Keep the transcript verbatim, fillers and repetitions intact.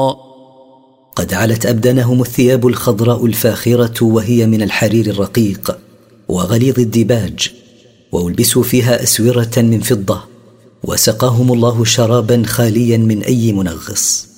قد علت أبدانهم الثياب الخضراء الفاخرة وهي من الحرير الرقيق وغليظ الديباج، وألبسوا فيها أسورة من فضة، وسقاهم الله شرابا خاليا من أي منغص.